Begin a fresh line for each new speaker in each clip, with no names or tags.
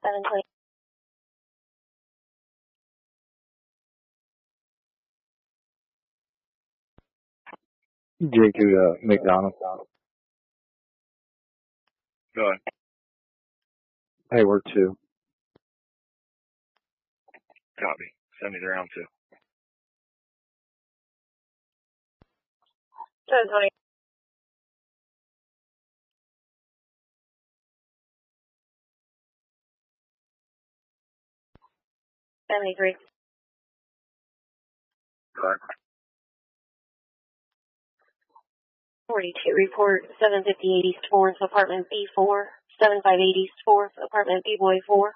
720.
Jake to McDonald.
Go ahead.
Hayward 2.
Copy. Send me the round 2.
720. $73.
Go ahead.
42. Report 758 East 4th, apartment B4. 758 East 4th, apartment B-Boy 4.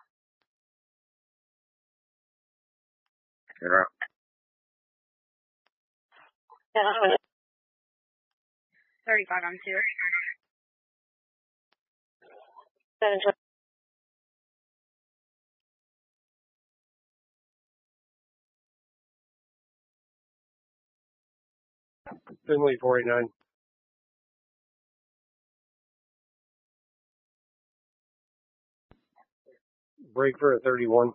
You're out.
35 on 2. 720.
Finley 49. Break for a 31.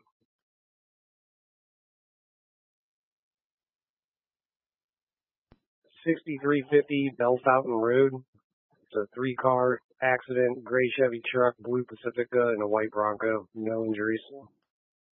6350 Bell Fountain Road. It's a 3-car accident, gray Chevy truck, blue Pacifica, and a white Bronco. No injuries.